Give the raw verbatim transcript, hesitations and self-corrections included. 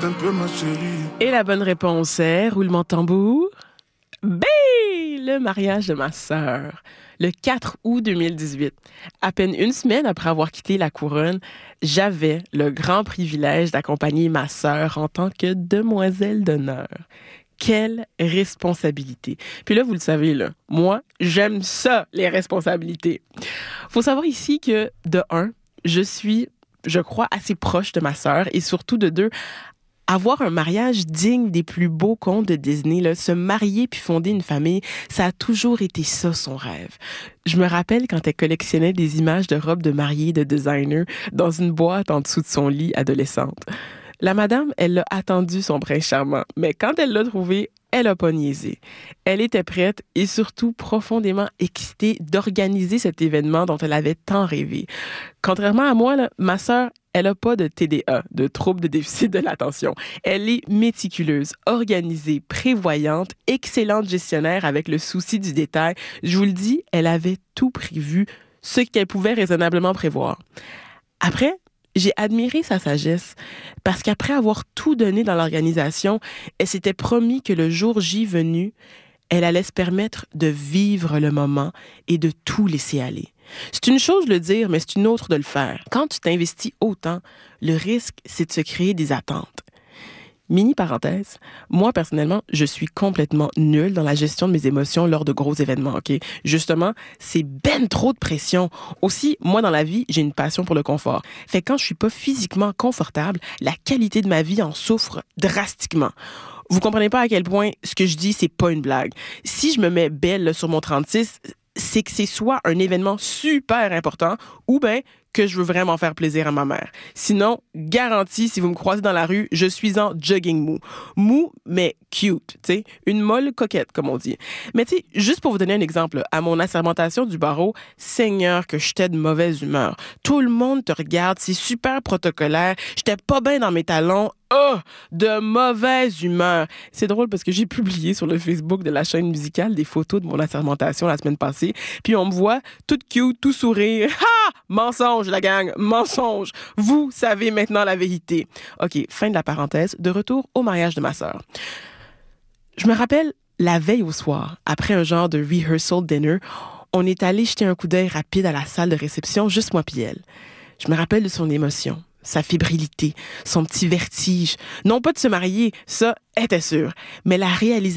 un peu ma chérie. Et la bonne réponse est, roulement de tambour, B, le mariage de ma sœur. Le quatre août deux mille dix-huit, à peine une semaine après avoir quitté la couronne, j'avais le grand privilège d'accompagner ma sœur en tant que demoiselle d'honneur. Quelle responsabilité. Puis là, vous le savez, là, moi, j'aime ça, les responsabilités. Faut savoir ici que, de un, je suis, je crois, assez proche de ma sœur et surtout, de deux, avoir un mariage digne des plus beaux contes de Disney, là, se marier puis fonder une famille, ça a toujours été ça, son rêve. Je me rappelle quand elle collectionnait des images de robes de mariée de designer dans une boîte en dessous de son lit adolescente. La madame, elle l'a attendu, son prince charmant, mais quand elle l'a trouvé, elle a pas niaisé. Elle était prête et surtout profondément excitée d'organiser cet événement dont elle avait tant rêvé. Contrairement à moi, là, ma sœur, elle n'a pas de T D A, de trouble de déficit de l'attention. Elle est méticuleuse, organisée, prévoyante, excellente gestionnaire avec le souci du détail. Je vous le dis, elle avait tout prévu, ce qu'elle pouvait raisonnablement prévoir. Après, j'ai admiré sa sagesse parce qu'après avoir tout donné dans l'organisation, elle s'était promis que le jour J venu, elle allait se permettre de vivre le moment et de tout laisser aller. C'est une chose de le dire, mais c'est une autre de le faire. Quand tu t'investis autant, le risque, c'est de se créer des attentes. Mini parenthèse, moi, personnellement, je suis complètement nulle dans la gestion de mes émotions lors de gros événements, OK? Justement, c'est ben trop de pression. Aussi, moi, dans la vie, j'ai une passion pour le confort. Fait que quand je suis pas physiquement confortable, la qualité de ma vie en souffre drastiquement. Vous comprenez pas à quel point ce que je dis, c'est pas une blague. Si je me mets belle là, sur mon trente-six, c'est que c'est soit un événement super important ou ben que je veux vraiment faire plaisir à ma mère. Sinon, garantie, si vous me croisez dans la rue, je suis en jogging mou. Mou, mais cute, tu sais. Une molle coquette, comme on dit. Mais tu sais, juste pour vous donner un exemple, à mon assermentation du barreau, Seigneur, que j'étais de mauvaise humeur. Tout le monde te regarde, c'est super protocolaire. J'étais pas bien dans mes talons. Oh, de mauvaise humeur. C'est drôle parce que j'ai publié sur le Facebook de la chaîne musicale des photos de mon assermentation la semaine passée. Puis on me voit toute cute, tout sourire. Ha! Mensonge, la gang, mensonge. Vous savez maintenant la vérité. OK, fin de la parenthèse. De retour au mariage de ma sœur. Je me rappelle, la veille au soir, après un genre de rehearsal dinner, on est allé jeter un coup d'œil rapide à la salle de réception, juste moi puis elle. Je me rappelle de son émotion, sa fébrilité, son petit vertige. Non pas de se marier, ça était sûr, mais la réalisation